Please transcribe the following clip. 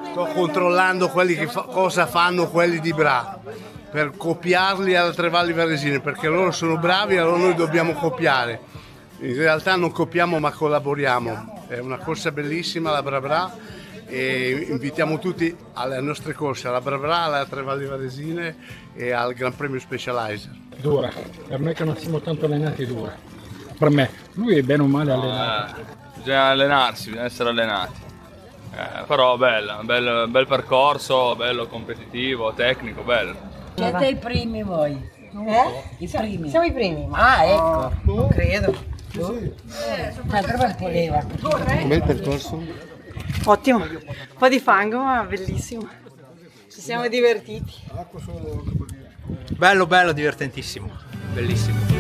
sto controllando quelli che cosa fanno quelli di Bra per copiarli alle Tre Valli Varesine, perché loro sono bravi e allora noi dobbiamo copiare. In realtà non copiamo ma collaboriamo. È una corsa bellissima la Bra Bra e invitiamo tutti alle nostre corse, alla Bra Bra, alla Tre Valli Varesine e al Gran Premio Specializer. Dura, per me che non siamo tanto allenati dura. Per me, lui è bene o male allenato. Bisogna allenarsi, bisogna essere allenati. Però bel percorso, bello competitivo, tecnico, bello. Siete i primi voi? I primi? Siamo i primi. Ah, ecco, non credo. Ma proprio voleva. Com'è il percorso? Ottimo, un po' di fango ma bellissimo. Ci siamo divertiti. Bello, divertentissimo, bellissimo.